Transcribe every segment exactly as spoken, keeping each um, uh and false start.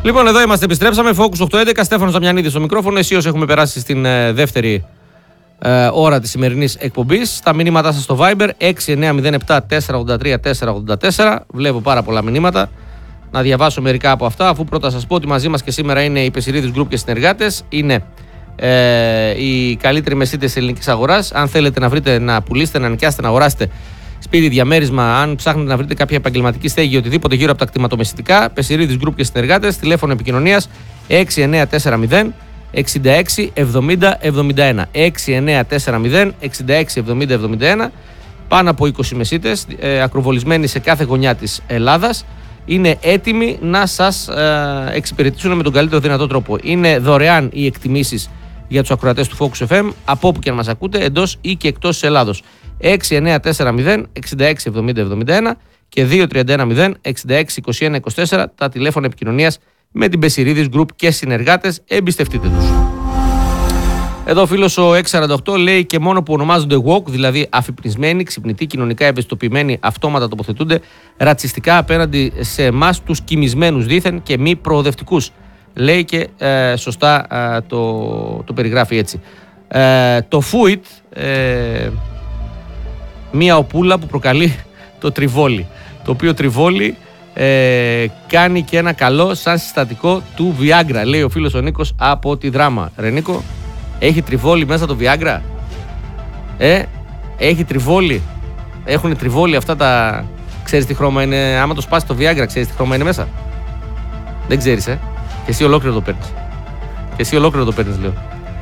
Λοιπόν, εδώ είμαστε, επιστρέψαμε. Focus οκτακόσια έντεκα, Στέφανος Δαμιανίδης στο μικρόφωνο. Εσείς έχουμε περάσει στην ε, δεύτερη ε, ώρα της σημερινής εκπομπής. Τα μηνύματά σας στο Viber έξι εννιά μηδέν επτά τέσσερα ογδόντα τρία τέσσερα ογδόντα τέσσερα. Βλέπω πάρα πολλά μηνύματα. Να διαβάσω μερικά από αυτά, αφού πρώτα σας πω ότι μαζί μας και σήμερα είναι η Πεσιρίδης Group και συνεργάτες. Είναι ε, οι καλύτεροι μεσίτες της ελληνικής αγοράς. Αν θέλετε να βρείτε, να πουλήσετε, να νοικιάσετε, να αγοράσετε σπίτι, διαμέρισμα, αν ψάχνετε να βρείτε κάποια επαγγελματική στέγη, οτιδήποτε γύρω από τα κτηματομεσητικά, Πεσιρίδης Group και συνεργάτες, τηλέφωνο επικοινωνίας έξι εννιά τέσσερα μηδέν εξήντα έξι εβδομήντα εβδομήντα ένα. έξι εννιά τέσσερα μηδέν εξήντα έξι εβδομήντα εβδομήντα ένα. Πάνω από είκοσι μεσίτες, ε, ακροβολισμένοι σε κάθε γωνιά της Ελλάδας, είναι έτοιμοι να σας ε, εξυπηρετήσουν με τον καλύτερο δυνατό τρόπο. Είναι δωρεάν οι εκτιμήσεις για τους ακροατές του Focus εφ εμ, από όπου και αν μας ακούτε, εντός ή και εκτός της Ελλάδος. έξι εννιά τέσσερα μηδέν εξήντα έξι εβδομήντα εβδομήντα ένα και δύο τρία ένα μηδέν εξήντα έξι είκοσι ένα είκοσι τέσσερα τα τηλέφωνα επικοινωνίας με την Πεσιρίδης Group και συνεργάτες. Εμπιστευτείτε τους. Εδώ ο φίλος ο έξι σαράντα οκτώ λέει και μόνο που ονομάζονται woke, δηλαδή αφυπνισμένοι, ξυπνητοί, κοινωνικά ευαισθητοποιημένοι, αυτόματα τοποθετούνται ρατσιστικά απέναντι σε εμάς τους κοιμισμένους δήθεν και μη προοδευτικούς. Λέει και ε, σωστά ε, το, το περιγράφει έτσι. Ε, το φούιτ, ε, μία οπούλα που προκαλεί το τριβόλι, το οποίο τριβόλι ε, κάνει και ένα καλό σαν συστατικό του Viagra, λέει ο φίλος ο Νίκος από τη Δράμα. Ρε Νίκο, έχει τριβόλι μέσα το Viagra? Ε, έχει τριβόλι. Έχουν τριβόλι αυτά τα... Ξέρεις τι χρώμα είναι, άμα το σπάσει το Viagra, ξέρεις τι χρώμα είναι μέσα? Δεν ξέρεις, ε. Και εσύ ολόκληρο το παίρνεις. Και εσύ ολόκληρο το παίρνεις, λέω.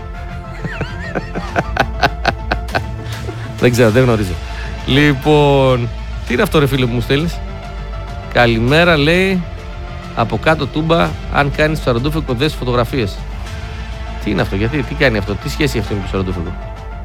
Δεν ξέρω, δεν γνωρίζω. Λοιπόν, τι είναι αυτό ρε φίλε που μου στέλνεις? Καλημέρα, λέει, από κάτω Τούμπα, αν κάνεις ψαροντούφικο δες φωτογραφίες. Τι είναι αυτό, γιατί, τι κάνει αυτό, τι σχέση έχει αυτό με το ψαροντούφικο?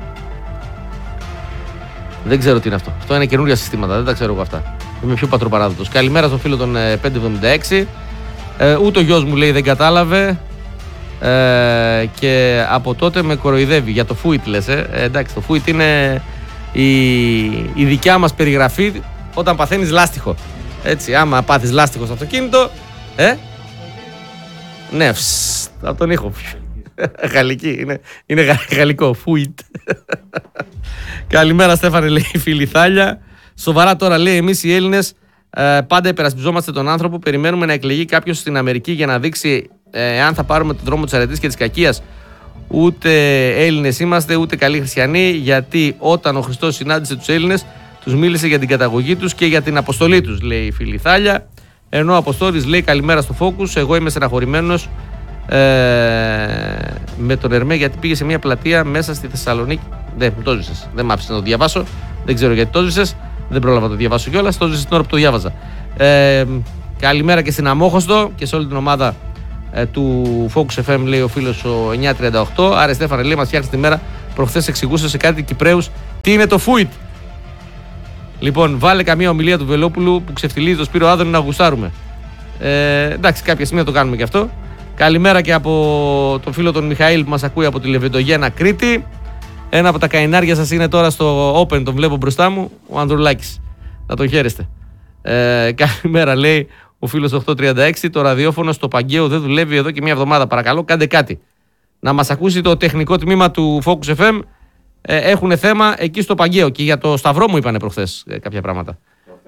Δεν ξέρω τι είναι αυτό. Αυτό είναι καινούργια συστήματα, δεν τα ξέρω εγώ αυτά. Είμαι πιο πατροπαράδοτος. Καλημέρα στον φίλο των ε, πεντακόσια εβδομήντα έξι. Ε, ούτε ο γιος μου, λέει, δεν κατάλαβε. Ε, και από τότε με κοροϊδεύει για το φούιτ, λες, ε. Ε, εντάξει, το φούιτ είναι η, η δικιά μας περιγραφή όταν παθαίνεις λάστιχο. Έτσι, άμα πάθεις λάστιχο στο αυτοκίνητο, ε, ναι, φσ, από τον ήχο. Γαλλική, είναι, είναι γα, γαλλικό, φούιτ. Καλημέρα Στέφανε, λέει η φίλη Θάλια. Σοβαρά τώρα, λέει, εμείς οι Έλληνες ε, πάντα υπερασπιζόμαστε τον άνθρωπο, περιμένουμε να εκλεγεί κάποιος στην Αμερική για να δείξει ε, αν θα πάρουμε τον δρόμο της αρετής και της κακίας. Ούτε Έλληνες είμαστε, ούτε καλοί χριστιανοί, γιατί όταν ο Χριστός συνάντησε τους Έλληνες, τους μίλησε για την καταγωγή τους και για την αποστολή τους, λέει η φίλη Θάλια. Ενώ ο Αποστόλης λέει καλημέρα στο Focus, εγώ είμαι στεναχωρημένος ε, με τον Ερμέ γιατί πήγε σε μια πλατεία μέσα στη Θεσσαλονίκη. Δεν, το ζήσες, δεν μ' άφησες να το διαβάσω, δεν ξέρω γιατί το ζήσες, δεν πρόλαβα να το διαβάσω κιόλας, το ζήσες την ώρα που το διάβαζα. Ε, καλημέρα και στην Αμόχωστο και σε όλη την ομάδα ε, του Focus εφ εμ, λέει ο φίλος ο εννιακόσια τριάντα οκτώ. Άρα Στέφανε, λέει, μας φτιάχνει τη μέρα, προχθές εξηγούσε σε κάτι Κυπραίους τι είναι το φούιτ. Λοιπόν, βάλε καμία ομιλία του Βελόπουλου που ξεφτιλίζει το Σπύρο Άδωνη να γουστάρουμε. Ε, εντάξει, κάποια στιγμή θα το κάνουμε και αυτό. Καλημέρα και από τον φίλο τον Μιχαήλ που μας ακούει από τη Λεβεντογένα Κρήτη. Ένα από τα καηνάρια σας είναι τώρα στο Open, τον βλέπω μπροστά μου, ο Ανδρουλάκης. Να τον χαίρεστε. Ε, καλημέρα, λέει ο φίλος οκτακόσια τριάντα έξι. Το ραδιόφωνο στο Παγκαίο δεν δουλεύει εδώ και μια εβδομάδα. Παρακαλώ, κάντε κάτι. Να μας ακούσει το τεχνικό τμήμα του Focus εφ εμ. Ε, έχουν θέμα εκεί στο Παγκαίο. Και για το Σταυρό μου είπανε προχθές ε, κάποια πράγματα.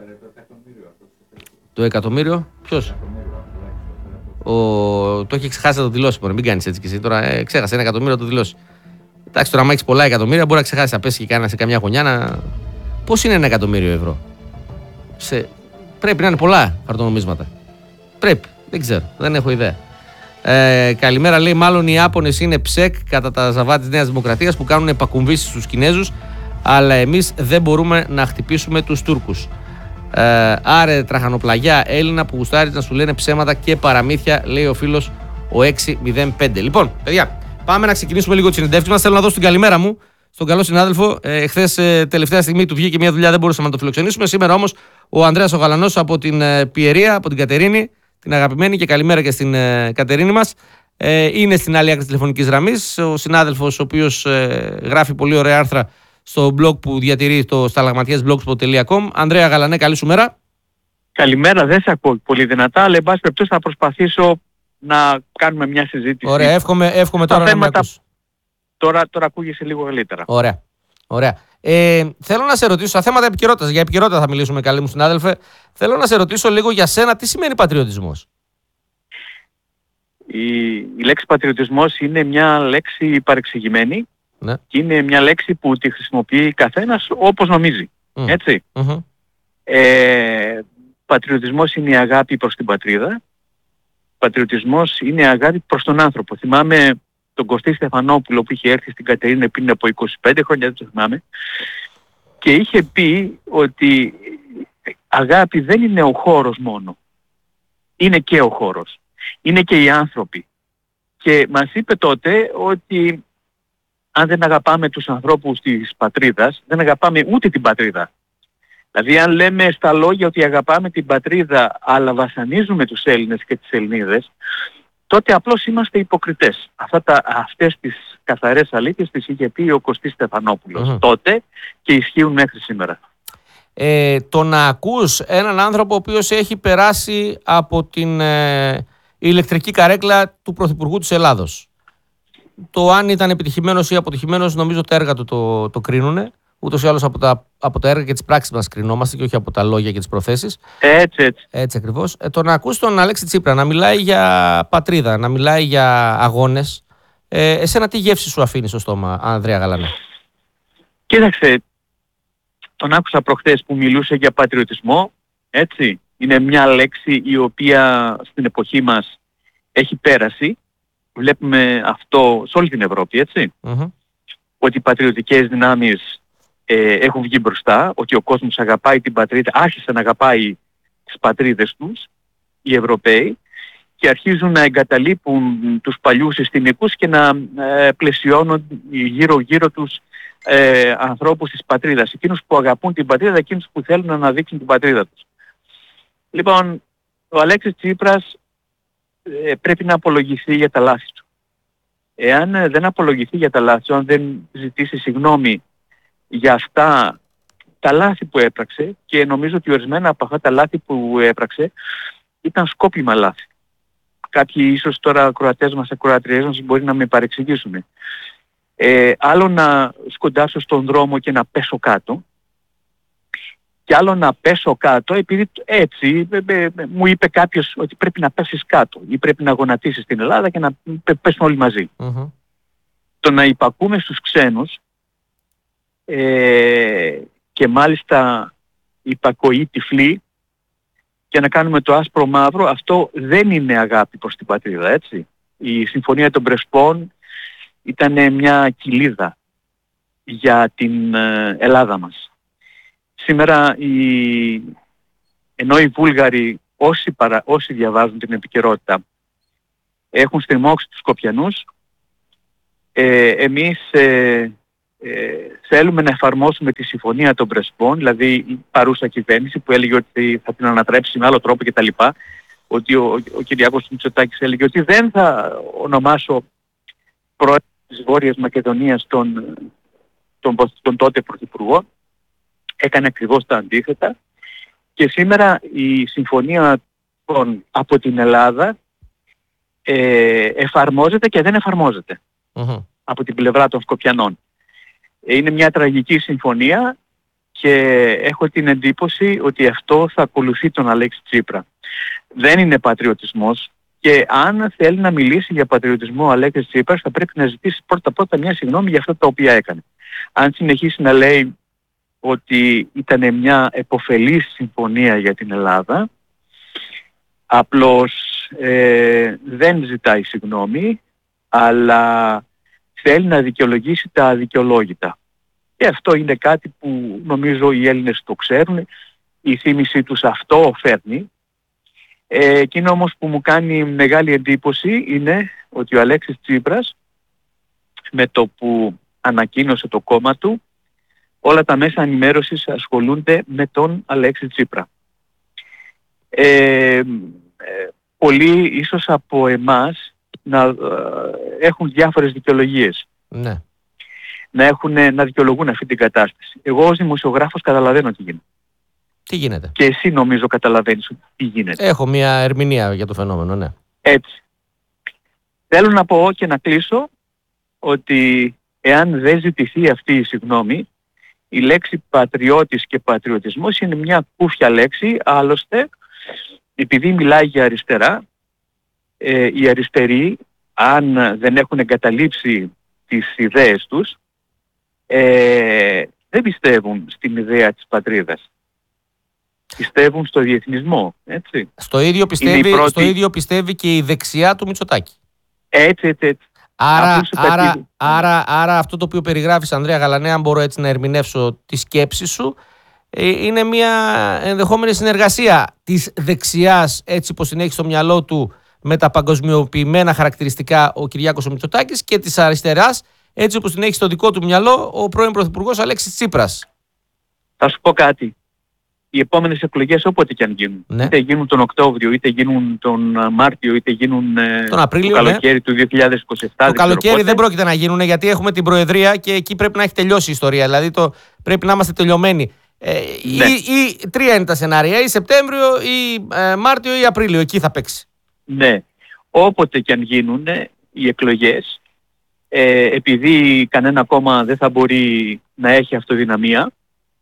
Το εκατομμύριο. Ποιος? Ο... Το έχει ξεχάσει να το δηλώσει. Μπορεί. Μην κάνεις έτσι κι εσύ. Τώρα ε, ξέχασε ένα εκατομμύριο να το δηλώσει. Εντάξει, τώρα, άμα έχεις πολλά εκατομμύρια, μπορεί να ξεχάσει να πέσει και κανένα σε καμιά γωνιά. Να... Πώς είναι ένα εκατομμύριο ευρώ? Σε... Πρέπει να είναι πολλά χαρτονομίσματα. Πρέπει. Δεν ξέρω. Δεν έχω ιδέα. Ε, καλημέρα, λέει, μάλλον οι Ιάπωνες είναι ψεκ κατά τα ζαβά της Νέας Δημοκρατίας που κάνουν επακουμβήσεις στους Κινέζους, αλλά εμείς δεν μπορούμε να χτυπήσουμε τους Τούρκους. Ε, άρε τραχανοπλαγιά Έλληνα που γουστάρει να σου λένε ψέματα και παραμύθια, λέει ο φίλος ο έξι μηδέν πέντε. Λοιπόν, παιδιά, πάμε να ξεκινήσουμε λίγο τη συνεντεύξη μας. Θέλω να δώσω την καλημέρα μου στον καλό συνάδελφο. Ε, Χθες, ε, τελευταία στιγμή του βγήκε μια δουλειά, δεν μπορούσαμε να το φιλοξενήσουμε. Σήμερα όμως ο Ανδρέας ο Γαλανός από την ε, Πιερία, από την Κατερίνη, την αγαπημένη, και καλημέρα και στην ε, Κατερίνη μας. Ε, είναι στην άλλη άκρη της τηλεφωνικής γραμμής. Ο συνάδελφος, ο οποίος ε, γράφει πολύ ωραία άρθρα στο blog που διατηρεί το σταλαγματιές blogspot τελεία com. Ανδρέα Γαλανέ, καλή σου μέρα. Καλημέρα, δεν σε ακούω πολύ δυνατά, αλλά εν πάση περιπτώσει θα προσπαθήσω να κάνουμε μια συζήτηση. Ωραία, εύχομαι, εύχομαι τώρα να με ακούς. Τώρα, τώρα ακούγεσαι λίγο καλύτερα. Ωραία. Ωραία. Ε, θέλω να σε ρωτήσω, στα θέματα επικαιρότητας, για επικαιρότητα θα μιλήσουμε, καλή μου συνάδελφε. Θέλω να σε ρωτήσω λίγο για σένα, τι σημαίνει πατριωτισμός. Η, η λέξη πατριωτισμός είναι μια λέξη παρεξηγημένη, ναι. Και είναι μια λέξη που τη χρησιμοποιεί καθένας όπως νομίζει. Mm. Έτσι. Mm-hmm. Ε, πατριωτισμός είναι η αγάπη προς την πατρίδα. Πατριωτισμός είναι η αγάπη προς τον άνθρωπο. Θυμάμαι τον Κωστή Στεφανόπουλο που είχε έρθει στην Κατερίνη πριν από είκοσι πέντε χρόνια, δεν το θυμάμαι, και είχε πει ότι αγάπη δεν είναι ο χώρος μόνο. Είναι και ο χώρος. Είναι και οι άνθρωποι. Και μας είπε τότε ότι αν δεν αγαπάμε τους ανθρώπους της πατρίδας, δεν αγαπάμε ούτε την πατρίδα. Δηλαδή αν λέμε στα λόγια ότι αγαπάμε την πατρίδα αλλά βασανίζουμε τους Έλληνες και τις Ελληνίδες, τότε απλώς είμαστε υποκριτές. Αυτά τα, αυτές τις καθαρές αλήθειες τις είχε πει ο Κωστής Στεφανόπουλος mm-hmm. τότε και ισχύουν μέχρι σήμερα. Ε, το να ακούς έναν άνθρωπο ο οποίος έχει περάσει από την ε, ηλεκτρική καρέκλα του Πρωθυπουργού της Ελλάδος. Το αν ήταν επιτυχημένος ή αποτυχημένος, νομίζω τα έργα του το, το κρίνουνε. Ούτως ή άλλως από τα, από τα έργα και τις πράξεις μας κρινόμαστε και όχι από τα λόγια και τις προθέσεις. Έτσι, έτσι. Έτσι ακριβώς. Ε, το να ακούς τον Αλέξη Τσίπρα να μιλάει για πατρίδα, να μιλάει για αγώνες, ε, εσένα τι γεύση σου αφήνει στο στόμα, Ανδρέα Γαλανέ? Κοίταξε, τον άκουσα προχθές που μιλούσε για πατριωτισμό, έτσι. Είναι μια λέξη η οποία στην εποχή μας έχει πέρασει. Βλέπουμε αυτό σε όλη την Ευρώπη, έτσι. Mm-hmm. Ότι οι πατριωτικές δυνάμεις ε, έχουν βγει μπροστά, ότι ο κόσμος αγαπάει την πατρίδα, άρχισε να αγαπάει τις πατρίδες τους, οι Ευρωπαίοι, και αρχίζουν να εγκαταλείπουν τους παλιούς συστημικούς και να ε, πλαισιώνουν γύρω-γύρω τους ε, ανθρώπους της πατρίδας. Εκείνους που αγαπούν την πατρίδα, εκείνους που θέλουν να αναδείξουν την πατρίδα τους. Λοιπόν, ο Αλέξης Τσίπρας ε, πρέπει να απολογηθεί για τα λάθη του. Εάν ε, δεν απολογηθεί για τα λάθη του, αν δεν ζητήσει συγγνώμη για αυτά τα λάθη που έπραξε, και νομίζω ότι ορισμένα από αυτά τα λάθη που έπραξε ήταν σκόπιμα λάθη. Κάποιοι ίσως τώρα ακροατές μας, ακροατριές μας μπορεί να με παρεξηγήσουν. Ε, άλλο να σκοντάσω στον δρόμο και να πέσω κάτω, και άλλο να πέσω κάτω επειδή έτσι ε, ε, ε, μου είπε κάποιος ότι πρέπει να πέσεις κάτω ή πρέπει να γονατίσεις στην Ελλάδα και να πέσουν όλοι μαζί. Mm-hmm. Το να υπακούμε στους ξένους ε, και μάλιστα υπακοή τυφλή και να κάνουμε το άσπρο μαύρο, αυτό δεν είναι αγάπη προς την πατρίδα, έτσι. Η Συμφωνία των Πρεσπών ήταν μια κοιλίδα για την Ελλάδα μας. Σήμερα οι... ενώ οι Βούλγαροι, όσοι, παρα... όσοι διαβάζουν την επικαιρότητα, έχουν στριμώξει τους Σκοπιανούς, ε, εμείς ε, ε, θέλουμε να εφαρμόσουμε τη Συμφωνία των Πρεσπών, δηλαδή η παρούσα κυβέρνηση που έλεγε ότι θα την ανατρέψει με άλλο τρόπο κτλ. Ότι ο, ο, ο Κυριάκος Μητσοτάκης έλεγε ότι δεν θα ονομάσω πρόεδρο της Βόρειας Μακεδονίας τον, τον, τον, τον τότε Πρωθυπουργό. Έκανε ακριβώς τα αντίθετα. Και σήμερα η συμφωνία τον, από την Ελλάδα ε, εφαρμόζεται και δεν εφαρμόζεται uh-huh. από την πλευρά των Σκοπιανών. Είναι μια τραγική συμφωνία και έχω την εντύπωση ότι αυτό θα ακολουθεί τον Αλέξη Τσίπρα. Δεν είναι πατριωτισμός, και αν θέλει να μιλήσει για πατριωτισμό ο Αλέξης Τσίπρας θα πρέπει να ζητήσει πρώτα-πρώτα μια συγγνώμη για αυτά τα οποία έκανε. Αν συνεχίσει να λέει ότι ήταν μια επωφελής συμφωνία για την Ελλάδα, απλώς ε, δεν ζητάει συγγνώμη, αλλά θέλει να δικαιολογήσει τα αδικαιολόγητα. Και αυτό είναι κάτι που νομίζω οι Έλληνες το ξέρουν, η θύμησή τους αυτό φέρνει. Ε, εκείνο όμως που μου κάνει μεγάλη εντύπωση είναι ότι ο Αλέξης Τσίπρας, με το που ανακοίνωσε το κόμμα του, όλα τα μέσα ενημέρωσης ασχολούνται με τον Αλέξη Τσίπρα. Ε, ε, πολλοί ίσως από εμάς να ε, έχουν διάφορες δικαιολογίες. Ναι. Να, έχουν, να δικαιολογούν αυτή την κατάσταση. Εγώ ως δημοσιογράφος καταλαβαίνω τι γίνεται. Τι γίνεται. Και εσύ νομίζω καταλαβαίνεις τι γίνεται. Έχω μια ερμηνεία για το φαινόμενο, ναι. Έτσι. Θέλω να πω και να κλείσω ότι εάν δεν ζητηθεί αυτή η συγγνώμη, η λέξη πατριώτης και πατριωτισμός είναι μια κούφια λέξη, άλλωστε επειδή μιλάει για αριστερά, ε, οι αριστεροί αν δεν έχουν εγκαταλείψει τις ιδέες τους, ε, δεν πιστεύουν στην ιδέα της πατρίδας. Πιστεύουν στο διεθνισμό, έτσι. Στο ίδιο πιστεύει, πρώτη... στο ίδιο πιστεύει και η δεξιά του Μητσοτάκη. Έτσι, έτσι, έτσι. Άρα, άρα, άρα, άρα αυτό το οποίο περιγράφεις, Ανδρέα Γαλανέ, αν μπορώ έτσι να ερμηνεύσω τη σκέψη σου, είναι μια ενδεχόμενη συνεργασία της δεξιάς, έτσι πως την έχει στο μυαλό του, με τα παγκοσμιοποιημένα χαρακτηριστικά ο Κυριάκος ο Μητσοτάκης, και της αριστεράς, έτσι όπως την έχει στο δικό του μυαλό ο πρώην Πρωθυπουργός Αλέξης Τσίπρας. Θα σου πω κάτι. Οι επόμενες εκλογές όποτε και αν γίνουν, ναι. είτε γίνουν τον Οκτώβριο, είτε γίνουν τον Μάρτιο, είτε γίνουν τον Απρίλιο, το καλοκαίρι ναι. του δύο χιλιάδες είκοσι επτά. Το καλοκαίρι πότε. Δεν πρόκειται να γίνουν, γιατί έχουμε την Προεδρία και εκεί πρέπει να έχει τελειώσει η ιστορία. Δηλαδή το, πρέπει να είμαστε τελειωμένοι. Ε, ναι. ή, ή τρία είναι τα σενάρια, ή Σεπτέμβριο, ή ε, Μάρτιο, ή Απρίλιο. Εκεί θα παίξει. Ναι. Όποτε και αν γίνουν οι εκλογές, ε, επειδή κανένα κόμμα δεν θα μπορεί να έχει αυτοδυναμία,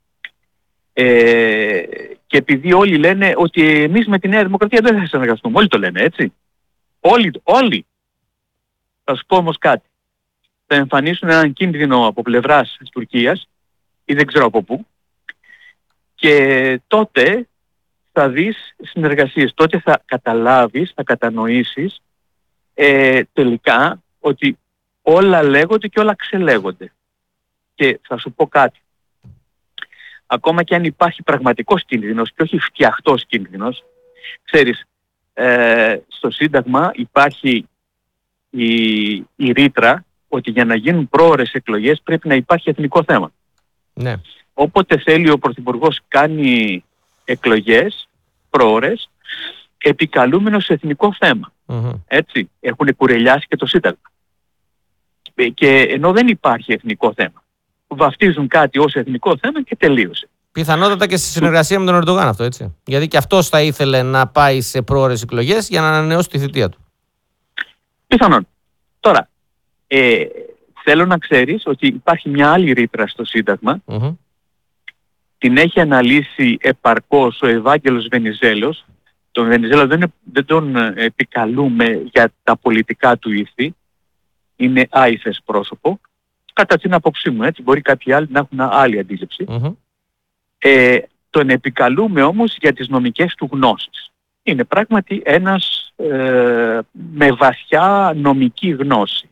Ε, και επειδή όλοι λένε ότι εμείς με τη Νέα Δημοκρατία δεν θα συνεργαστούμε. Όλοι το λένε, έτσι. Όλοι, όλοι. Θα σου πω όμως κάτι. Θα εμφανίσουν έναν κίνδυνο από πλευράς της Τουρκίας ή δεν ξέρω από πού, και τότε θα δεις συνεργασίες. Τότε θα καταλάβεις, θα κατανοήσεις ε, τελικά ότι όλα λέγονται και όλα ξελέγονται. Και θα σου πω κάτι. Ακόμα και αν υπάρχει πραγματικός κίνδυνος και όχι φτιαχτός κίνδυνος, ξέρεις, ε, στο Σύνταγμα υπάρχει η, η ρήτρα ότι για να γίνουν πρόωρες εκλογές πρέπει να υπάρχει εθνικό θέμα. Ναι. Όποτε θέλει ο Πρωθυπουργός κάνει εκλογές πρόωρες, επικαλούμενο σε εθνικό θέμα. Mm-hmm. Έτσι, έχουν κουρελιάσει και το Σύνταγμα. Και ενώ δεν υπάρχει εθνικό θέμα, βαφτίζουν κάτι ως εθνικό θέμα και τελείωσε. Πιθανότατα και στη συνεργασία με τον Ερντογάν αυτό, έτσι. Γιατί και αυτός θα ήθελε να πάει σε πρόωρες εκλογές για να ανανεώσει τη θητεία του. Πιθανόν. Τώρα, ε, θέλω να ξέρεις ότι υπάρχει μια άλλη ρήτρα στο Σύνταγμα. Mm-hmm. Την έχει αναλύσει επαρκώς ο Ευάγγελος Βενιζέλος. Τον Βενιζέλο δεν, δεν τον επικαλούμε για τα πολιτικά του ήθη. Είναι άϊθες πρόσωπο. Κατά την άποψή μου, έτσι, μπορεί κάποιοι άλλοι να έχουν άλλη αντίληψη. Mm-hmm. Ε, τον επικαλούμε όμως για τις νομικές του γνώσεις. Είναι πράγματι ένας ε, με βαθιά νομική γνώση.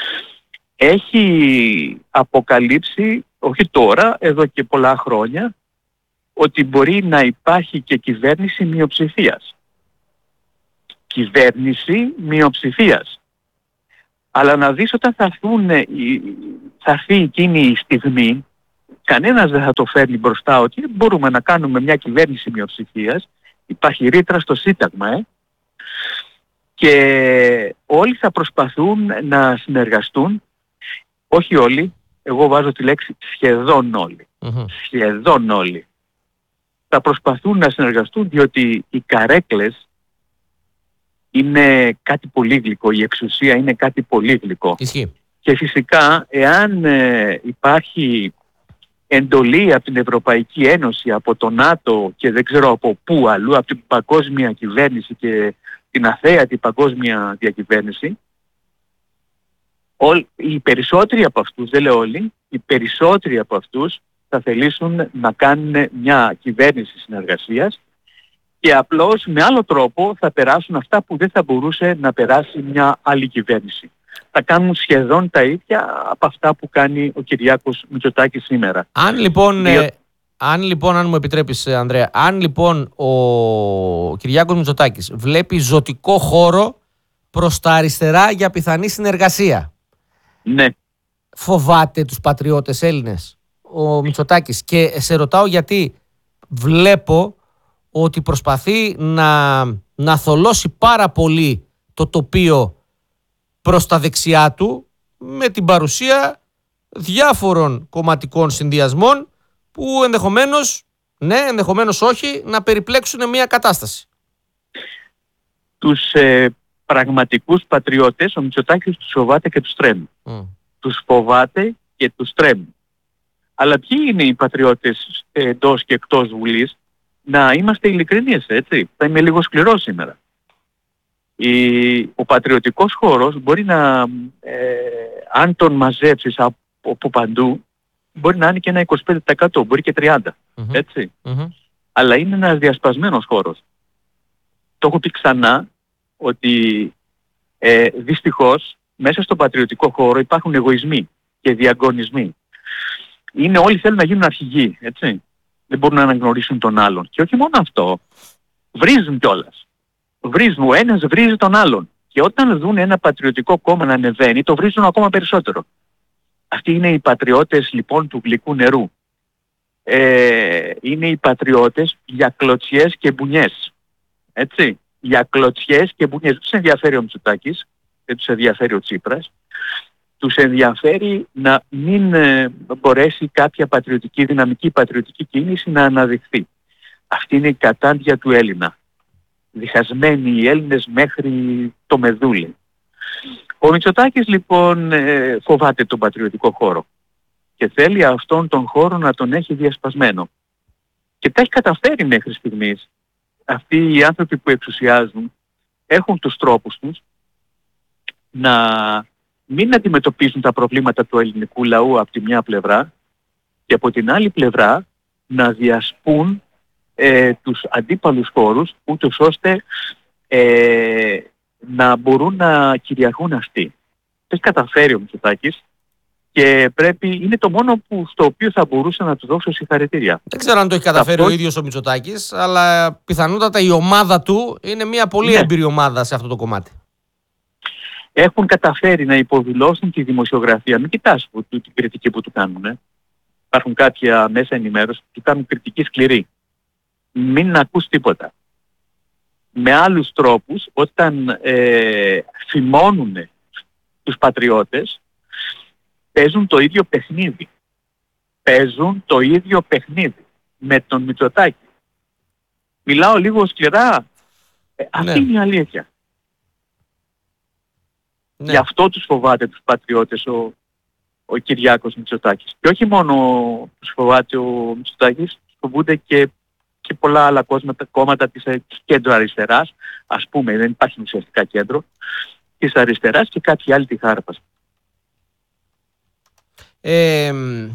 Έχει αποκαλύψει, όχι τώρα, εδώ και πολλά χρόνια, ότι μπορεί να υπάρχει και κυβέρνηση μειοψηφίας. Κυβέρνηση μειοψηφίας. Αλλά να δεις όταν θα, έρθουν, θα έρθει εκείνη η στιγμή, κανένας δεν θα το φέρνει μπροστά ότι μπορούμε να κάνουμε μια κυβέρνηση μειοψηφίας. Υπάρχει ρήτρα στο Σύνταγμα, ε, και όλοι θα προσπαθούν να συνεργαστούν. Όχι όλοι, εγώ βάζω τη λέξη σχεδόν όλοι. Mm-hmm. Σχεδόν όλοι. Θα προσπαθούν να συνεργαστούν, διότι οι καρέκλες είναι κάτι πολύ γλυκό, η εξουσία είναι κάτι πολύ γλυκό. Ισχύει. Και φυσικά εάν ε, υπάρχει εντολή από την Ευρωπαϊκή Ένωση, από το ΝΑΤΟ και δεν ξέρω από πού αλλού, από την παγκόσμια κυβέρνηση και την αθέατη παγκόσμια διακυβέρνηση, όλοι, οι περισσότεροι από αυτούς, δεν λέω όλοι, οι περισσότεροι από αυτούς θα θελήσουν να κάνουν μια κυβέρνηση συνεργασίας και απλώς με άλλο τρόπο θα περάσουν αυτά που δεν θα μπορούσε να περάσει μια άλλη κυβέρνηση. Θα κάνουν σχεδόν τα ίδια από αυτά που κάνει ο Κυριάκος Μητσοτάκης σήμερα. Αν λοιπόν, Διο... ε, αν, λοιπόν αν μου επιτρέπεις, Ανδρέα, αν λοιπόν ο Κυριάκος Μητσοτάκης βλέπει ζωτικό χώρο προς τα αριστερά για πιθανή συνεργασία, ναι, φοβάται τους πατριώτες Έλληνες ο Μητσοτάκης? Και σε ρωτάω γιατί βλέπω ότι προσπαθεί να, να θολώσει πάρα πολύ το τοπίο προς τα δεξιά του με την παρουσία διάφορων κομματικών συνδυασμών που ενδεχομένως, ναι, ενδεχομένως όχι, να περιπλέξουν μια κατάσταση. Τους ε, πραγματικούς πατριώτες ο Μητσοτάκης τους φοβάται και τους τρέμει. Mm. Τους φοβάται και τους τρέμει. Αλλά ποιοι είναι οι πατριώτες εντός και εκτός Βουλής? Να είμαστε ειλικρινείς, έτσι. Θα είμαι λίγο σκληρός σήμερα. Η, ο πατριωτικός χώρος μπορεί να, ε, αν τον μαζέψεις από, από παντού, μπορεί να είναι και ένα είκοσι πέντε τοις εκατό, μπορεί και τριάντα τοις εκατό, mm-hmm. έτσι. Mm-hmm. Αλλά είναι ένας διασπασμένος χώρος. Το έχω πει ξανά ότι ε, δυστυχώς μέσα στον πατριωτικό χώρο υπάρχουν εγωισμοί και διαγωνισμοί. Είναι όλοι θέλουν να γίνουν αρχηγοί, έτσι. Δεν μπορούν να αναγνωρίσουν τον άλλον. Και όχι μόνο αυτό, βρίζουν κιόλας. Βρίζουν, ο ένας βρίζει τον άλλον. Και όταν δουν ένα πατριωτικό κόμμα να ανεβαίνει, το βρίζουν ακόμα περισσότερο. Αυτοί είναι οι πατριώτες λοιπόν του γλυκού νερού. Ε, είναι οι πατριώτες για κλωτσιές και μπουνιές. Έτσι. Για κλωτσιές και μπουνιές. Δεν τους ενδιαφέρει ο Μητσοτάκης, δεν τους ενδιαφέρει ο Τσίπρας. Τους ενδιαφέρει να μην ε, μπορέσει κάποια πατριωτική, δυναμική πατριωτική κίνηση να αναδειχθεί. Αυτή είναι η κατάντια του Έλληνα. Διχασμένοι οι Έλληνες μέχρι το μεδούλι. Ο Μητσοτάκης λοιπόν ε, φοβάται τον πατριωτικό χώρο και θέλει αυτόν τον χώρο να τον έχει διασπασμένο. Και τα έχει καταφέρει μέχρι στιγμής. Αυτοί οι άνθρωποι που εξουσιάζουν έχουν τους τρόπους τους να μην αντιμετωπίζουν τα προβλήματα του ελληνικού λαού από τη μια πλευρά και από την άλλη πλευρά να διασπούν ε, τους αντίπαλους χώρους ούτως ώστε ε, να μπορούν να κυριαρχούν αυτοί. Το έχει καταφέρει ο Μητσοτάκης και πρέπει, είναι το μόνο που, στο οποίο θα μπορούσα να του δώσω συγχαρητήρια. Δεν ξέρω αν το έχει καταφέρει αυτό ο ίδιος ο Μητσοτάκης, αλλά πιθανότατα η ομάδα του είναι μια πολύ ναι. έμπειρη ομάδα σε αυτό το κομμάτι. Έχουν καταφέρει να υποδηλώσουν τη δημοσιογραφία. Μην κοιτάς που, την κριτική που του κάνουν. Ε. Υπάρχουν κάποια μέσα ενημέρωση που του κάνουν κριτική σκληρή. Μην ακούς τίποτα. Με άλλους τρόπους, όταν ε, φημώνουν τους πατριώτες, παίζουν το ίδιο παιχνίδι. Παίζουν το ίδιο παιχνίδι με τον Μητσοτάκη. Μιλάω λίγο σκληρά. Ε, αυτή ναι. είναι η αλήθεια. Ναι. Γι' αυτό τους φοβάται τους πατριώτες ο, ο Κυριάκος Μητσοτάκης. Και όχι μόνο τους φοβάται ο Μητσοτάκης, φοβούνται και, και πολλά άλλα κόμματα, κόμματα της, της κέντρο αριστεράς, ας πούμε, δεν υπάρχει ουσιαστικά κέντρο, της αριστεράς και κάποιοι άλλοι τη χάρπας. Ε,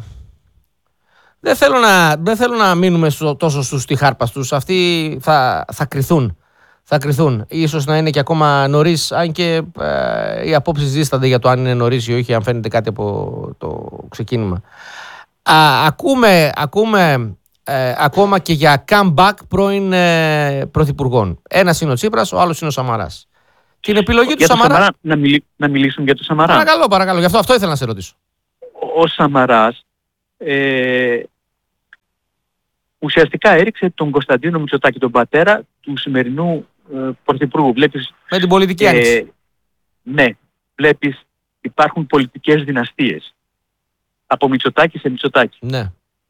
δεν, θέλω να, δεν θέλω να μείνουμε στο, τόσο στους τη χάρπας τους. Αυτοί θα, θα κριθούν. Θα κριθούν. Ίσως να είναι και ακόμα νωρίς, αν και ε, οι απόψεις δίστανται για το αν είναι νωρίς ή όχι, αν φαίνεται κάτι από το ξεκίνημα. Α, ακούμε ακούμε ε, ακόμα και για comeback πρώην ε, πρωθυπουργών. Ένας είναι ο Τσίπρας, ο άλλος είναι ο Σαμαράς. Την επιλογή για του Σαμαρά... Σαμαρά να, μιλ, να μιλήσουν για τον Σαμαρά. Παρακαλώ, παρακαλώ. Γι' αυτό, αυτό ήθελα να σε ρωτήσω. Ο, ο Σαμαράς ε, ουσιαστικά έριξε τον Κωνσταντίνο Μητσοτάκη, τον πατέρα του σημερινού ε, πρωθυπουργού. Βλέπεις, με την πολιτική άνοιξη. Ε, ναι, βλέπεις υπάρχουν πολιτικές δυναστείες. Από Μητσοτάκη σε Μητσοτάκη. Ναι.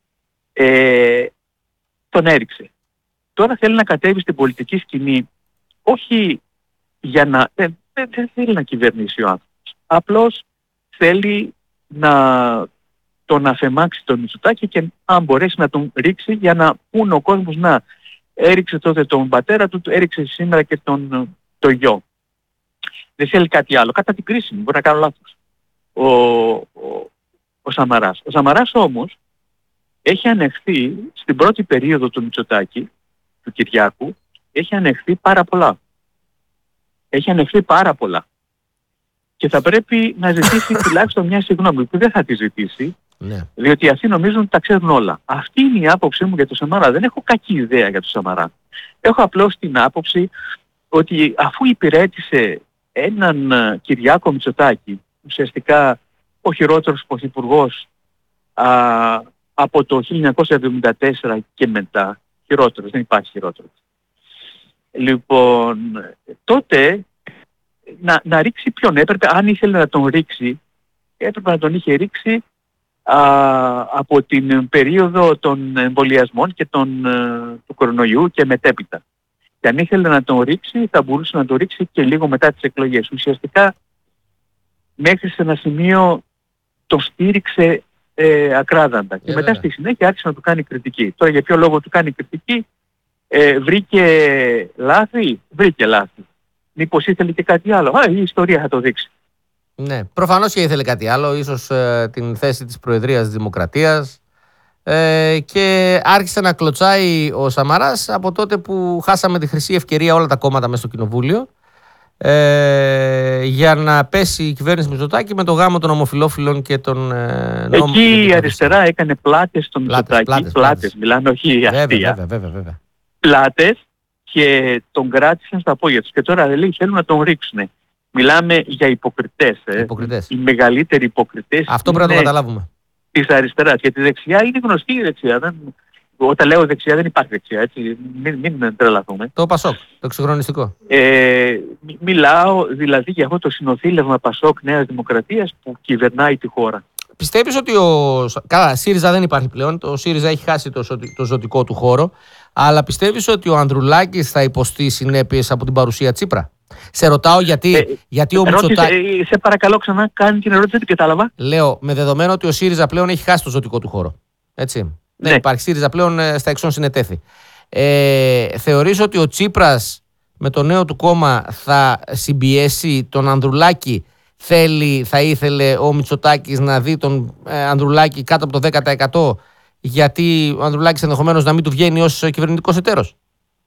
Ε, τον έριξε. Τώρα θέλει να κατέβει στην πολιτική σκηνή, όχι για να... Δεν, δεν, δεν θέλει να κυβερνήσει ο άνθρωπος. Απλώς θέλει να τον αφαιμάξει τον Μητσοτάκη και αν μπορέσει να τον ρίξει για να πούνε ο κόσμος να έριξε τότε τον πατέρα του, έριξε σήμερα και τον το γιο. Δεν θέλει κάτι άλλο. Κατά την κρίση μου, μπορεί να κάνω λάθος. Ο, ο, ο Σαμαράς. Ο Σαμαράς όμως έχει ανεχθεί στην πρώτη περίοδο του Μητσοτάκη, του Κυριάκου, έχει ανεχθεί πάρα πολλά. Έχει ανεχθεί πάρα πολλά. Και θα πρέπει να ζητήσει τουλάχιστον μια συγγνώμη που δεν θα τη ζητήσει, ναι. διότι αυτοί νομίζουν ότι τα ξέρουν όλα. Αυτή είναι η άποψή μου για τον Σαμαρά. Δεν έχω κακή ιδέα για τον Σαμαρά. Έχω απλώς την άποψη ότι αφού υπηρέτησε έναν Κυριάκο Μητσοτάκη, ουσιαστικά ο χειρότερος πρωθυπουργός από το χίλια εννιακόσια εβδομήντα τέσσερα και μετά, χειρότερος, δεν υπάρχει χειρότερος. Λοιπόν, τότε να, να ρίξει ποιον έπρεπε, αν ήθελε να τον ρίξει, έπρεπε να τον είχε ρίξει α, από την περίοδο των εμβολιασμών και των, του κορονοϊού και μετέπειτα. Και αν ήθελε να τον ρίξει, θα μπορούσε να τον ρίξει και λίγο μετά τις εκλογές. Ουσιαστικά, μέχρι σε ένα σημείο το στήριξε ε, ακράδαντα. Και Ε, μετά βέβαια. στη συνέχεια άρχισε να του κάνει κριτική. Τώρα για ποιο λόγο του κάνει κριτική, ε, βρήκε λάθη, βρήκε λάθη. Μήπως ήθελε και κάτι άλλο. Α, η ιστορία θα το δείξει. Ναι, προφανώς και ήθελε κάτι άλλο, ίσως ε, την θέση της Προεδρίας της Δημοκρατίας, ε, και άρχισε να κλωτσάει ο Σαμαράς από τότε που χάσαμε τη χρυσή ευκαιρία όλα τα κόμματα μέσα στο Κοινοβούλιο, ε, για να πέσει η κυβέρνηση Μητσοτάκη με το γάμο των ομοφυλόφιλων και των ε, νόμων. Εκεί η αριστερά έκανε πλάτες στον Πλάτες, Μητσοτάκη. πλάτες, Πλάτες, πλάτες. μιλάμε, όχι αστεία. Βέβαια, βέβαια, βέβαια, βέβαια. Πλάτες, και τον κράτησαν στα πόδια τους. Και τώρα λέει θέλουν να τον ρίξουν. Μιλάμε για υποκριτές. Ε. Υποκριτές. Οι μεγαλύτεροι υποκριτές Αυτό πρέπει να το είναι καταλάβουμε. της αριστεράς. Και τη δεξιά είναι γνωστή η δεξιά. Δεν... Όταν λέω δεξιά δεν υπάρχει δεξιά. Έτσι. Μην, μην τρελαθούμε. Το Πασόκ, το εξυγχρονιστικό. Ε, μι- μιλάω δηλαδή για αυτό το συνοθήλευμα Πασόκ Νέας Δημοκρατίας που κυβερνάει τη χώρα. Πιστεύεις ότι ο. Καλά, ΣΥΡΙΖΑ δεν υπάρχει πλέον. Το ΣΥΡΙΖΑ έχει χάσει το, ζω- το ζωτικό του χώρο. Αλλά πιστεύεις ότι ο Ανδρουλάκης θα υποστεί συνέπειες από την παρουσία Τσίπρα? Σε ρωτάω γιατί, Ε, γιατί ο Ρώτησε, Μητσοτάκης. ε, σε παρακαλώ ξανά, κάνει την ερώτηση, δεν την κατάλαβα. Λέω, με δεδομένο ότι ο ΣΥΡΙΖΑ πλέον έχει χάσει το ζωτικό του χώρο. Έτσι. Δεν Ναι. υπάρχει ΣΥΡΙΖΑ πλέον, ε, στα εξών συνετέθη. Ε, θεωρείς ότι ο Τσίπρας με το νέο του κόμμα θα συμπιέσει τον Ανδρουλάκη? Θέλει, θα ήθελε ο Μητσοτάκης να δει τον ε, Ανδρουλάκη κάτω από το δέκα τοις εκατό, γιατί ο Ανδρουλάκης ενδεχομένως να μην του βγαίνει ως κυβερνητικός εταίρος?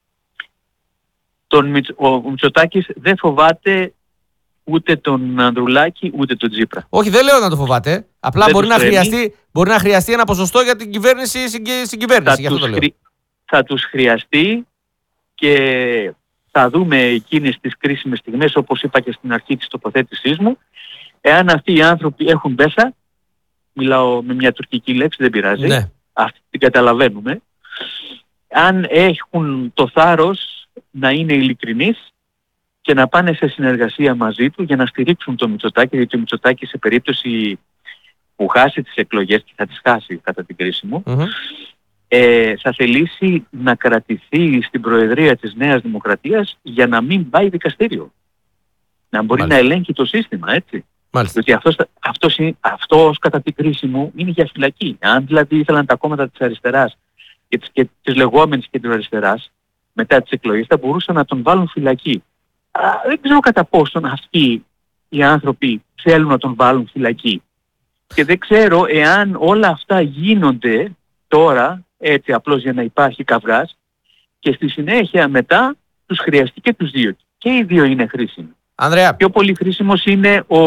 Τον, Μιτς- ο, ο Μητσοτάκης δεν φοβάται ούτε τον Ανδρουλάκη ούτε τον Τσίπρα. Όχι, δεν λέω να το φοβάται. Απλά Δεν μπορεί τους να, τρέμει. χρειαστεί, μπορεί να χρειαστεί ένα ποσοστό για την κυβέρνηση, συγκυ- συγκυβέρνηση. Θα Γι' αυτό τους, το λέω. χρει- θα τους χρειαστεί και θα δούμε εκείνες τις κρίσιμες στιγμές, όπως είπα και στην αρχή της τοποθέτησής μου, εάν αυτοί οι άνθρωποι έχουν μέσα, μιλάω με μια τουρκική λέξη, δεν πειράζει, Ναι. αυτή την καταλαβαίνουμε, αν έχουν το θάρρος να είναι ειλικρινείς και να πάνε σε συνεργασία μαζί του για να στηρίξουν τον Μητσοτάκη, γιατί ο Μητσοτάκης σε περίπτωση που χάσει τις εκλογές, και θα τις χάσει κατά την κρίση μου, Μμμ. ε, θα θελήσει να κρατηθεί στην Προεδρία της Νέας Δημοκρατίας για να μην πάει δικαστήριο. Να μπορεί Μάλιστα. να ελέγχει το σύστημα, έτσι. Μάλιστα. Διότι αυτός, αυτός, είναι- αυτός κατά την κρίση μου είναι για φυλακή. Αν δηλαδή ήθελαν τα κόμματα της αριστεράς και της, και της λεγόμενης κεντροαριστεράς μετά τις εκλογές, θα μπορούσαν να τον βάλουν φυλακή. Α, δεν ξέρω κατά πόσον αυτοί οι άνθρωποι θέλουν να τον βάλουν φυλακή. Και δεν ξέρω εάν όλα αυτά γίνονται τώρα έτσι απλώς για να υπάρχει καυγάς και στη συνέχεια μετά τους χρειαστεί και τους δύο. Και οι δύο είναι χρήσιμοι. Ανδρέα, Πιο πολύ χρήσιμος είναι ο,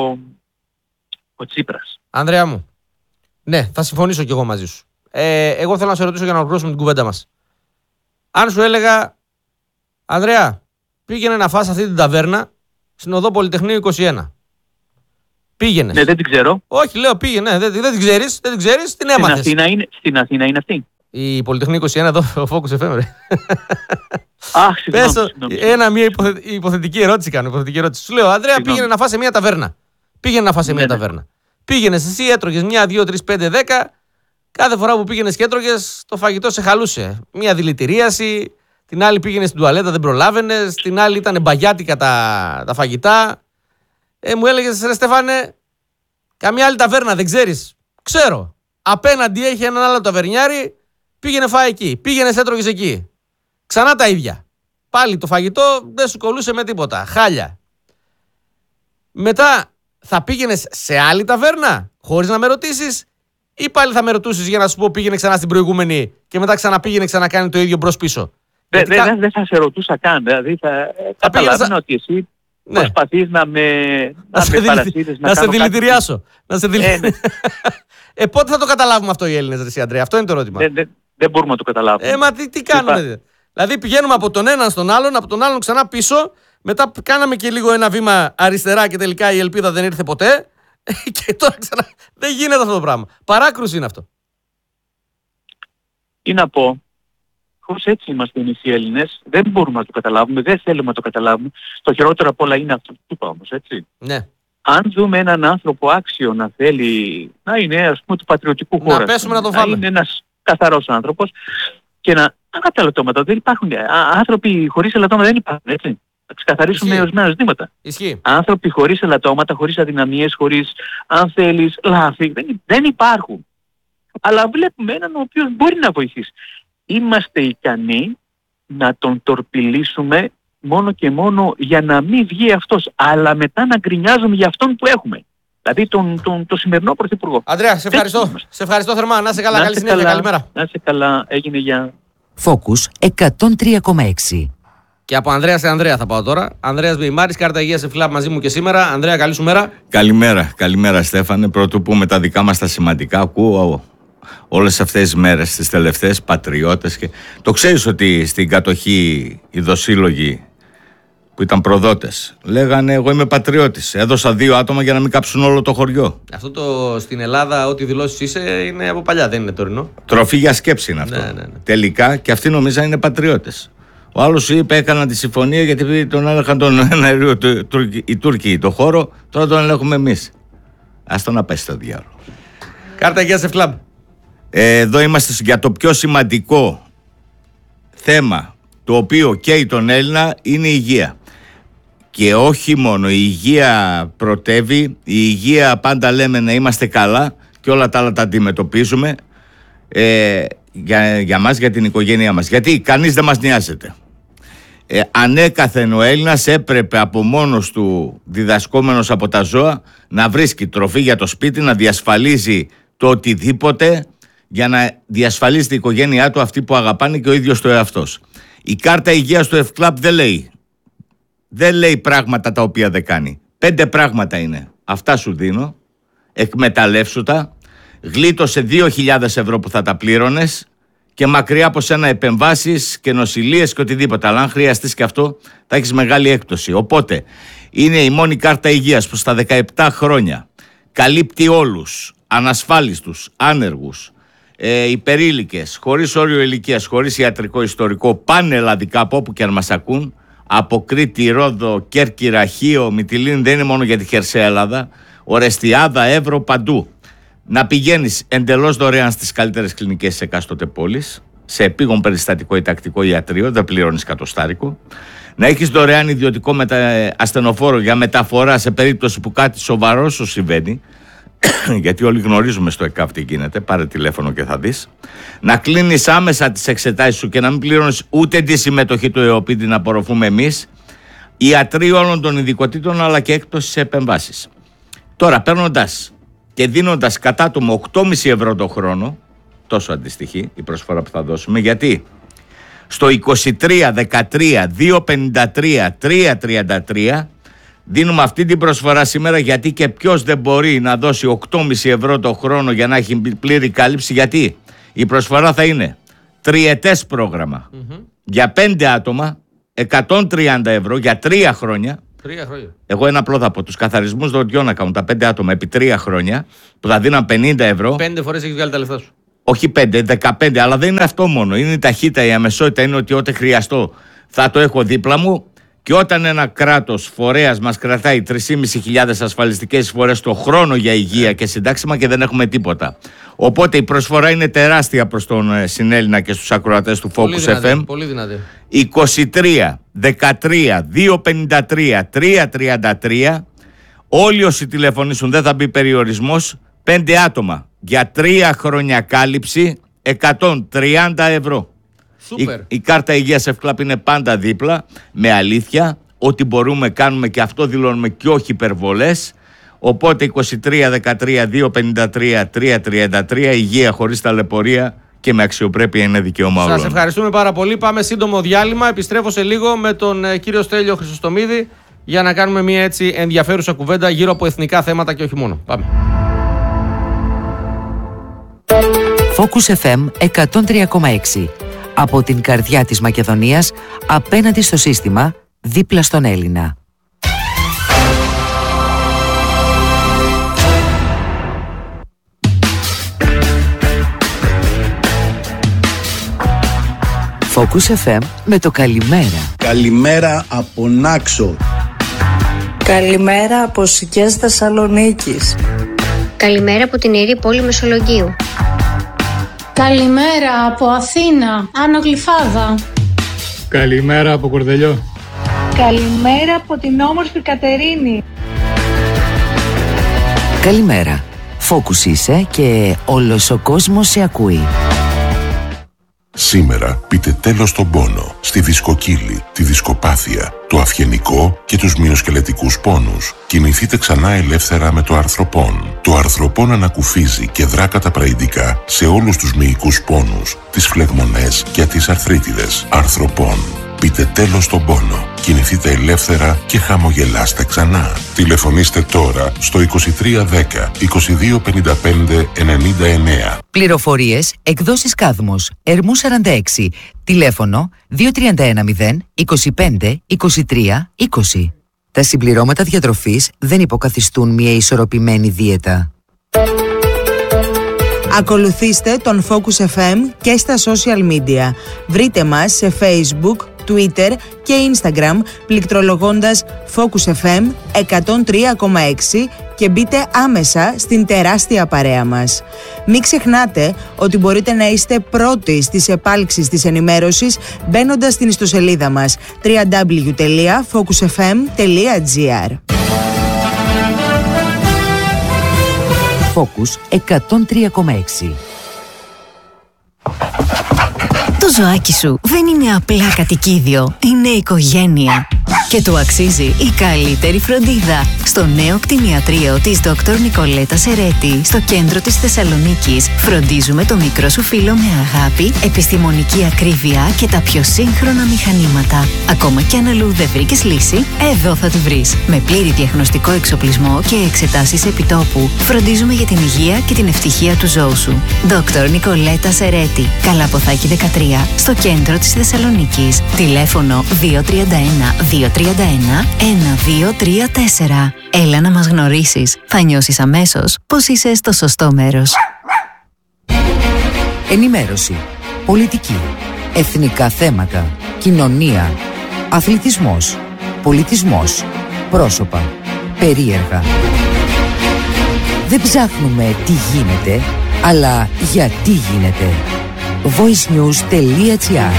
ο Τσίπρας. Ανδρέα μου. Ναι, θα συμφωνήσω κι εγώ μαζί σου. Ε, εγώ θέλω να σε ρωτήσω για να ολοκληρώσουμε την κουβέντα μας. Αν σου έλεγα, Ανδρέα, πήγαινε να φας αυτή την ταβέρνα στην οδό Πολυτεχνείου είκοσι ένα. Πήγαινες. Ναι, δεν την ξέρω. Όχι, λέω πήγαινε. Ναι, δεν, δεν την ξέρεις, δεν την ξέρεις, την Στην έμαθες. Αθήνα, είναι, στην Αθήνα είναι αυτή. Η Πολυτεχνείου είκοσι ένα εδώ, ο Focus εφ εμ, ρε. Αχ, συγγνώμη. Πες το, συγγνώμη. ένα, μια υποθε, υποθετική ερώτηση κάνω. Υποθετική ερώτηση. Σου λέω, Ανδρέα, Συγγνώμη. πήγαινε να φας σε μια ταβέρνα. Πήγαινε να φας σε Ναι, μια ναι. ταβέρνα. Πήγαινε εσύ, έτρωγες μια, δύο, τρεις, πέντε, δέκα. Κάθε φορά που πήγαινες και έτρωγες, το φαγητό σε χαλούσε. Μια δηλητηρίαση. Την άλλη πήγαινε στην τουαλέτα, δεν προλάβαινες. Την άλλη ήταν μπαγιάτικα τα, τα φαγητά. Ε, μου έλεγες, ρε Στέφανε, καμιά άλλη ταβέρνα δεν ξέρεις? Ξέρω. Απέναντι έχει έναν άλλο ταβερνιάρι. Πήγαινε φάει εκεί. Πήγαινε, έτρωγες εκεί. Ξανά τα ίδια. Πάλι το φαγητό δεν σου κολούσε με τίποτα. Χάλια. Μετά θα πήγαινες σε άλλη ταβέρνα χωρίς να με ρωτήσεις, ή πάλι θα με ρωτήσεις για να σου πω πήγαινε ξανά στην προηγούμενη και μετά ξαναπήγαινε ξανακάνει το ίδιο μπρος πίσω? Δεν Γιατί δεν- κα- δεν θα σε ρωτούσα καν. Δηλαδή θα καταλάβαινα πήγαινες- ότι εσύ Ναι. προσπαθείς να με, Να να σε, με δηλη- παρασύρεις, να σε κάνω κάτι. δηλητηριάσω. Να σε δηλη- Ε, ναι. ε, πότε θα το καταλάβουμε αυτό οι Έλληνες, ρε εσύ, Αντρέα? Αυτό είναι το ερώτημα. Δεν, δεν, δεν μπορούμε να το καταλάβουμε. Ε, μα τι, τι κάνουμε. Δηλαδή πηγαίνουμε από τον έναν στον άλλον, από τον άλλον ξανά πίσω, μετά κάναμε και λίγο ένα βήμα αριστερά και τελικά η ελπίδα δεν ήρθε ποτέ. Και τώρα ξανά. Δεν γίνεται αυτό το πράγμα. Παράκρουση είναι αυτό. Ή να πω, πως έτσι είμαστε εμείς οι Έλληνες, δεν μπορούμε να το καταλάβουμε, δεν θέλουμε να το καταλάβουμε. Το χειρότερο απ' όλα είναι αυτό που είπα όμως, έτσι. Ναι. Αν δούμε έναν άνθρωπο άξιο να θέλει να είναι ας πούμε του πατριωτικού Να χώρα, πέσουμε να τον να φάμε. είναι ένας καθαρός άνθρωπος και να αγάπη ελαττώματα. Δεν υπάρχουν. Άνθρωποι χωρίς ελαττώματα δεν υπάρχουν, έτσι. Να ξεκαθαρίσουμε ορισμένα ζητήματα. Ισχύει. Άνθρωποι χωρίς ελαττώματα, χωρίς αδυναμίες, χωρίς, αν θέλεις, λάθη, δεν, δεν υπάρχουν. Αλλά βλέπουμε έναν ο οποίος μπορεί να βοηθήσει. Είμαστε ικανοί να τον τορπιλήσουμε μόνο και μόνο για να μην βγει αυτός, αλλά μετά να γκρινιάζουμε για αυτόν που έχουμε. Δηλαδή τον, τον, τον σημερινό πρωθυπουργό. Ανδρέα, σε ευχαριστώ. Σε ευχαριστώ θερμά. Να είσαι καλά. Καλή συνέχεια. Καλημέρα. Να είσαι καλά. Έγινε για... Focus εκατόν τρία κόμμα έξι. Και από Ανδρέα σε Ανδρέα θα πάω τώρα. Ανδρέας Μπεϊμάρης, κάρτα υγείας Εφλάπ μαζί μου και σήμερα. Ανδρέα, καλή σου μέρα. Καλημέρα. Καλημέρα, Στέφανε. Πρωτού πούμε τα δικά μας τα σημαντικά. Ακούω όλες αυτές τις μέρες, τις τελευταίες, πατριώτες. Και... Το ξέρεις ότι στην κατοχή οι δοσύλλογοι που ήταν προδότες λέγανε εγώ είμαι πατριώτης. Έδωσα δύο άτομα για να μην κάψουν όλο το χωριό. Αυτό το στην Ελλάδα, ό,τι δηλώσεις είσαι, είναι από παλιά, δεν είναι τωρινό. Τροφή για σκέψη είναι αυτό. Ναι, ναι, ναι. Τελικά και αυτοί νομίζαν είναι πατριώτες. Ο άλλος σου είπε έκαναν τη συμφωνία γιατί τον έλεγχαν τον αερίο οι Τούρκοι το χώρο, τώρα τον ελέγχουμε εμείς. Ας τον να πέσει στο διάλογο. Κάρτα υγείας Εφλάπ. Ε, εδώ είμαστε για το πιο σημαντικό θέμα το οποίο καίει τον Έλληνα είναι η υγεία. Και όχι μόνο, η υγεία πρωτεύει, η υγεία πάντα λέμε να είμαστε καλά και όλα τα άλλα τα αντιμετωπίζουμε ε, για, για μας, για την οικογένειά μας. Γιατί κανείς δεν μας νοιάζεται. Ε, ανέκαθεν ο Έλληνας έπρεπε από μόνος του, διδασκόμενος από τα ζώα, να βρίσκει τροφή για το σπίτι, να διασφαλίζει το οτιδήποτε για να διασφαλίσει την οικογένειά του αυτή που αγαπάνε και ο ίδιος το εαυτός. Η κάρτα υγείας του Εφκλάπ δεν λέει. Δεν λέει πράγματα τα οποία δεν κάνει. Πέντε πράγματα είναι. Αυτά σου δίνω. Εκμεταλλεύσου τα. Γλίτωσε δύο χιλιάδες ευρώ που θα τα πλήρωνες και μακριά από σένα επεμβάσεις και νοσηλείες και οτιδήποτε. Αλλά αν χρειαστείς και αυτό θα έχεις μεγάλη έκπτωση. Οπότε είναι η μόνη κάρτα υγείας που στα δεκαεπτά χρόνια καλύπτει όλους, ανασφάλιστους, άνεργους, ε, υπερήλικες, χωρίς όριο ηλικίας, χωρίς ιατρικό ιστορικό, πανελλαδικά από όπου και αν μας ακούν. Από Κρήτη, Ρόδο, Κέρκυρα, Χίο, Μυτιλίνη, δεν είναι μόνο για τη χερσαία Ελλάδα, Ορεστιάδα, Εύρο, παντού. Να πηγαίνεις εντελώς δωρεάν στις καλύτερες κλινικές της εκάστοτε πόλης, σε επίγον περιστατικό ή τακτικό ιατρείο, δεν πληρώνεις κατοστάρικο. Να έχεις δωρεάν ιδιωτικό μετα... ασθενοφόρο για μεταφορά σε περίπτωση που κάτι σοβαρό σου συμβαίνει, γιατί όλοι γνωρίζουμε στο ΕΚΑΒ τι γίνεται, πάρε τηλέφωνο και θα δεις. Να κλείνεις άμεσα τις εξετάσεις σου και να μην πληρώνεις ούτε τη συμμετοχή του ΕΟΠΗ, την απορροφούμε εμείς, ιατροί όλων των ειδικοτήτων, αλλά και έκπτωση σε επεμβάσεις. Τώρα παίρνοντας και δίνοντας κατά άτομο οκτώ κόμμα πέντε ευρώ το χρόνο, τόσο αντιστοιχεί η προσφορά που θα δώσουμε, γιατί στο είκοσι τρία δεκατρία διακόσια πενήντα τρία τριακόσια τριάντα τρία δίνουμε αυτή την προσφορά σήμερα, γιατί και ποιος δεν μπορεί να δώσει οκτώ κόμμα πέντε ευρώ το χρόνο για να έχει πλήρη κάλυψη, γιατί η προσφορά θα είναι τριετές πρόγραμμα mm-hmm. για πέντε άτομα, εκατόν τριάντα ευρώ για τρία χρόνια. Τρία χρόνια. Εγώ ένα απλό θα πω, τους καθαρισμούς δοντιών να κάνουν τα πέντε άτομα επί τρία χρόνια που θα δίναν πενήντα ευρώ. Πέντε φορές έχεις βγάλει τα λεφτά σου. Όχι πέντε, δεκαπέντε, αλλά δεν είναι αυτό μόνο. Είναι η ταχύτητα, η αμεσότητα, είναι ότι ό,τι χρειαστώ θα το έχω δίπλα μου. Και όταν ένα κράτος φορέας μας κρατάει τρεις χιλιάδες πεντακόσιες ασφαλιστικές εισφορές το χρόνο για υγεία και συντάξιμα και δεν έχουμε τίποτα. Οπότε η προσφορά είναι τεράστια προς τον συνέλληνα και στους ακροατές του Focus εφ εμ. Πολύ δυνατή. είκοσι τρία δεκατρία διακόσια πενήντα τρία τριακόσια τριάντα τρία. Όλοι όσοι τηλεφωνήσουν, δεν θα μπει περιορισμός. Πέντε άτομα για τρία χρόνια κάλυψη, εκατόν τριάντα ευρώ. Η, η κάρτα υγείας Εφκλάπ είναι πάντα δίπλα, με αλήθεια, ό,τι μπορούμε κάνουμε και αυτό δηλώνουμε και όχι υπερβολές. Οπότε είκοσι τρία δεκατρία διακόσια πενήντα τρία τριακόσια τριάντα τρία, υγεία χωρίς ταλαιπωρία και με αξιοπρέπεια είναι δικαίωμα όλων. Σας ευχαριστούμε πάρα πολύ. Πάμε σύντομο διάλειμμα. Επιστρέφω σε λίγο με τον ε, κύριο Στέλιο Χρυσοστομίδη για να κάνουμε μια έτσι ενδιαφέρουσα κουβέντα γύρω από εθνικά θέματα και όχι μόνο. Πάμε. Focus εφ εμ εκατόν τρία κόμμα έξι. Από την καρδιά της Μακεδονίας, απέναντι στο σύστημα, δίπλα στον Έλληνα. Focus εφ εμ με το καλημέρα. Καλημέρα από Νάξο. Καλημέρα από Σικές Θεσσαλονίκης. Καλημέρα από την ιερή πόλη Μεσολογγίου. Καλημέρα από Αθήνα, Άνω Γλυφάδα. Καλημέρα από Κορδελιό. Καλημέρα από την όμορφη Κατερίνη. Καλημέρα. Φόκους είσαι και όλος ο κόσμος σε ακούει. Σήμερα πείτε τέλος στον πόνο, στη δισκοκύλη, τη δισκοπάθεια, το αυγενικό και τους μυοσκελετικούς πόνους. Κινηθείτε ξανά ελεύθερα με το αρθροπόν. Το αρθροπόν ανακουφίζει και δρά καταπραϊντικά σε όλους τους μυϊκούς πόνους, τις φλεγμονές και τις αρθρίτιδες. Αρθροπόν. Πείτε τέλος στον πόνο. Κινηθείτε ελεύθερα και χαμογελάστε ξανά. Τηλεφωνήστε τώρα στο είκοσι τρία δέκα είκοσι δύο πενήντα πέντε ενενήντα εννέα. Πληροφορίες εκδόσεις Κάδμος, Ερμού σαράντα έξι, τηλέφωνο δύο τρία ένα μηδέν είκοσι πέντε είκοσι τρία είκοσι. Τα συμπληρώματα διατροφής δεν υποκαθιστούν μια ισορροπημένη δίαιτα. Ακολουθήστε τον Focus εφ εμ και στα social media. Βρείτε μας σε Facebook, Twitter και Instagram πληκτρολογώντας Focus εφ εμ εκατόν τρία κόμμα έξι και μπείτε άμεσα στην τεράστια παρέα μας. Μην ξεχνάτε ότι μπορείτε να είστε πρώτοι στις επάλξεις της ενημέρωσης μπαίνοντας στην ιστοσελίδα μας double-u double-u double-u τελεία focus f m τελεία g r. Focus εκατόν τρία κόμμα έξι. Το ζωάκι σου δεν είναι απλά κατοικίδιο, είναι οικογένεια. Και του αξίζει η καλύτερη φροντίδα. Στο νέο κτηνιατρίο της Δόκτωρ Νικολέτα Σερέτη, στο κέντρο της Θεσσαλονίκης, φροντίζουμε το μικρό σου φίλο με αγάπη, επιστημονική ακρίβεια και τα πιο σύγχρονα μηχανήματα. Ακόμα κι αν αλλού δεν βρήκες λύση, εδώ θα τη βρεις. Με πλήρη διαγνωστικό εξοπλισμό και εξετάσεις επιτόπου, φροντίζουμε για την υγεία και την ευτυχία του ζώου σου. Δόκτωρ Νικολέτα Σερέτη, Καλαποθάκη δεκατρία, στο κέντρο της Θεσσαλονίκης. Τηλέφωνο δύο τρία ένα δύο τρία ένα ένα δύο τρία τέσσερα. Έλα να μας γνωρίσεις. Θα νιώσεις αμέσως πως είσαι στο σωστό μέρος. Ενημέρωση, πολιτική, εθνικά θέματα, κοινωνία, αθλητισμός, πολιτισμός, πρόσωπα, περίεργα. Δεν ψάχνουμε τι γίνεται, αλλά γιατί γίνεται. voicenews τελεία gr.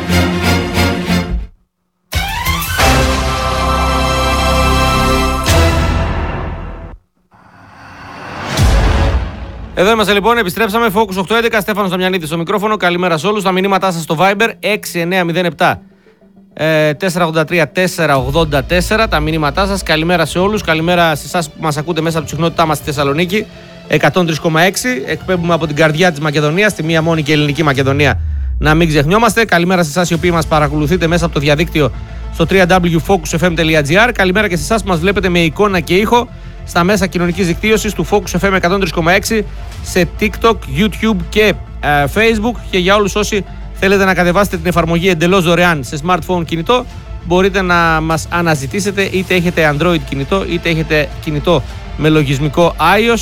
Εδώ είμαστε λοιπόν, επιστρέψαμε. Focus οκτώ έντεκα, Στέφανος Δαμιανίδης στο μικρόφωνο. Καλημέρα σε όλους. Τα μηνύματά σας στο Viber έξι εννιά μηδέν επτά τέσσερα ογδόντα τρία τέσσερα ογδόντα τέσσερα. Τα μηνύματά σας. Καλημέρα σε όλους. Καλημέρα σε εσάς που μας ακούτε μέσα από τη συχνότητά μας στη Θεσσαλονίκη. εκατόν τρία κόμμα έξι. Εκπέμπουμε από την καρδιά της Μακεδονίας, τη μία μόνη και ελληνική Μακεδονία. Να μην ξεχνιόμαστε. Καλημέρα σε εσάς οι οποίοι μας παρακολουθείτε μέσα από το διαδίκτυο στο double-u double-u double-u τελεία focus f m τελεία g r. Καλημέρα και σε εσάς που μας βλέπετε με εικόνα και ήχο στα μέσα κοινωνικής δικτύωσης του Focus εφ εμ εκατόν τρία κόμμα έξι, σε TikTok, YouTube και ε, Facebook. Και για όλους όσοι θέλετε να κατεβάσετε την εφαρμογή εντελώς δωρεάν σε smartphone κινητό, μπορείτε να μας αναζητήσετε είτε έχετε Android κινητό είτε έχετε κινητό με λογισμικό iOS